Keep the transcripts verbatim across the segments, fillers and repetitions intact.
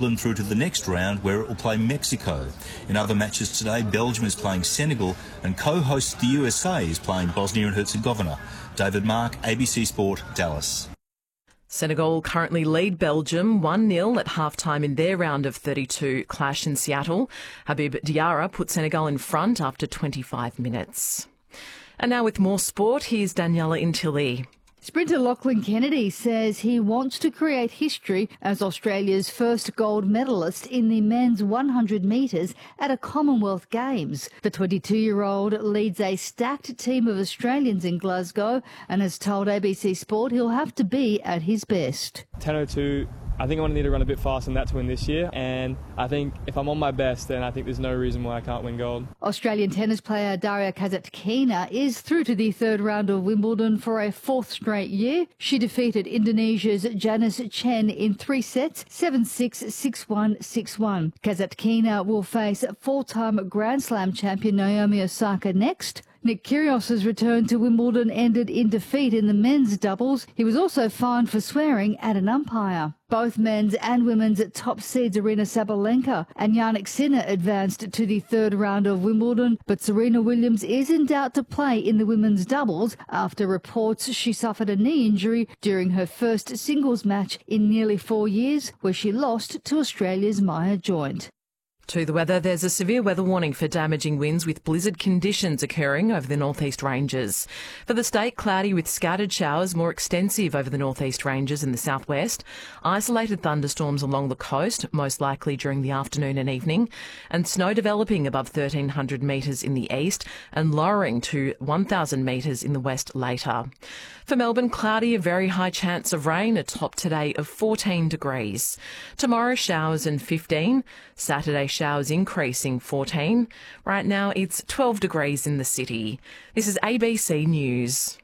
England through to the next round where it will play Mexico. In other matches today, Belgium is playing Senegal and co-host the U S A is playing Bosnia and Herzegovina. David Mark, A B C Sport, Dallas. Senegal currently lead Belgium one nil at half-time in their round of thirty-two clash in Seattle. Habib Diarra put Senegal in front after twenty-five minutes. And now with more sport, here's Daniela Intilli. Sprinter Lachlan Kennedy says he wants to create history as Australia's first gold medalist in the men's one hundred metres at a Commonwealth Games. The twenty-two-year-old leads a stacked team of Australians in Glasgow and has told A B C Sport he'll have to be at his best. ten oh two, I think I'm going to need to run a bit faster than that to win this year, and I think if I'm on my best, then I think there's no reason why I can't win gold. Australian tennis player Daria Kasatkina is through to the third round of Wimbledon for a fourth straight year. She defeated Indonesia's Janice Chen in three sets, seven six, six one, six one. Kasatkina will face four-time Grand Slam champion Naomi Osaka next. Nick Kyrgios's return to Wimbledon ended in defeat in the men's doubles. He was also fined for swearing at an umpire. Both men's and women's top seeds Aryna Sabalenka and Jannik Sinner advanced to the third round of Wimbledon, but Serena Williams is in doubt to play in the women's doubles after reports she suffered a knee injury during her first singles match in nearly four years, where she lost to Australia's Maya Joint. To the weather, there's a severe weather warning for damaging winds with blizzard conditions occurring over the northeast ranges. For the state, cloudy with scattered showers more extensive over the northeast ranges and the southwest. Isolated thunderstorms along the coast, most likely during the afternoon and evening. And snow developing above thirteen hundred metres in the east and lowering to one thousand metres in the west later. For Melbourne, cloudy, a very high chance of rain, a top today of fourteen degrees. Tomorrow, showers and fifteen. Saturday, showers increasing fourteen. Right now, it's twelve degrees in the city. This is A B C News.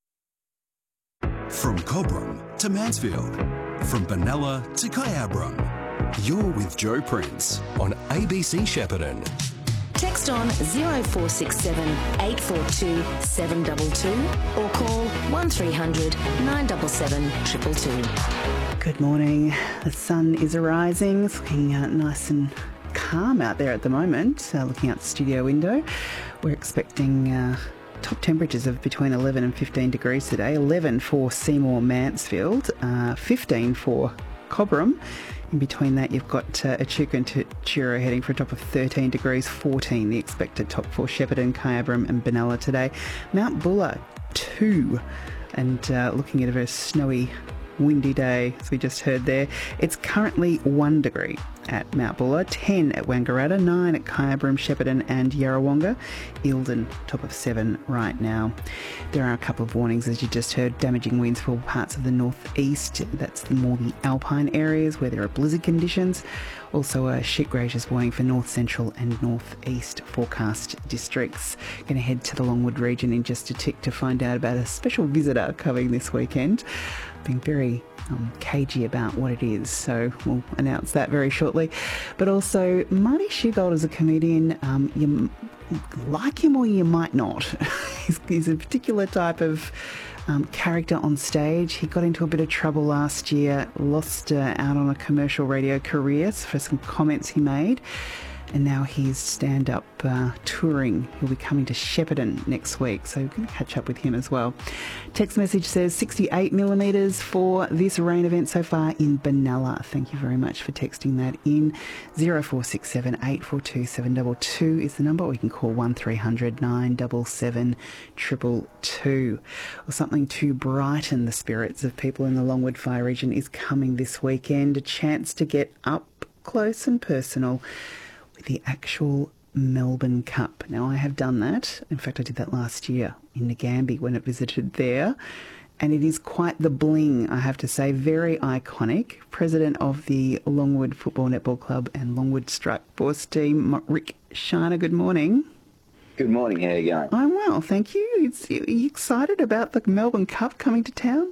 From Cobram to Mansfield, from Benalla to Kyabram, you're with Joe Prince on A B C Shepparton. Text on zero four six seven, eight four two, seven two two or call one three hundred, nine seven seven, two two two. Good morning. The sun is arising. It's looking uh, nice and calm out there at the moment. Uh, looking out the studio window, we're expecting uh, top temperatures of between eleven and fifteen degrees today. eleven for Seymour Mansfield, uh, fifteen for Cobram. In between that, you've got uh, Echuca and Truro heading for a top of thirteen degrees, fourteen the expected top for Shepparton, Kyabram and Benalla today. Mount Buller, two. And uh, looking at a very snowy, windy day, as we just heard there. It's currently one degree at Mount Buller, ten at Wangaratta, nine at Kyabram, Shepparton and Yarrawonga. Eildon, top of seven right now. There are a couple of warnings, as you just heard, damaging winds for parts of the northeast. That's the more the alpine areas where there are blizzard conditions. Also a sheet grazers warning for north central and northeast forecast districts. Going to head to the Longwood region in just a tick to find out about a special visitor coming this weekend. Being very um, cagey about what it is, so we'll announce that very shortly. But also, Marty Sheargold is a comedian. Um, you like him or you might not. he's, he's a particular type of um, character on stage. He got into a bit of trouble last year, lost uh, out on a commercial radio career for some comments he made. And now he's stand-up uh, touring. He'll be coming to Shepparton next week, so we're going to catch up with him as well. Text message says sixty-eight millimetres for this rain event so far in Benalla. Thank you very much for texting that in. zero four six seven, eight four two, seven two two is the number, or you can call one three hundred, nine seven seven, two two two. Or something to brighten the spirits of people in the Longwood Fire region is coming this weekend. A chance to get up close and personal with the actual Melbourne Cup. Now, I have done that. In fact, I did that last year in Nagambie when it visited there. And it is quite the bling, I have to say. Very iconic. President of the Longwood Football Netball Club and Longwood Strike Force team, Rick Shiner, good morning. Good morning. How are you going? I'm well, thank you. It's, are you excited about the Melbourne Cup coming to town?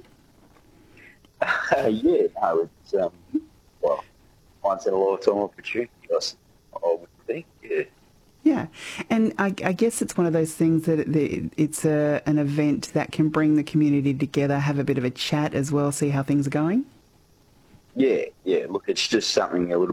Uh, yeah, no, it's, um, well, once in a lifetime opportunity, I would think, yeah. Yeah, and I, I guess it's one of those things that it, it's a, an event that can bring the community together, have a bit of a chat as well, see how things are going. Yeah, yeah. Look, it's just something a little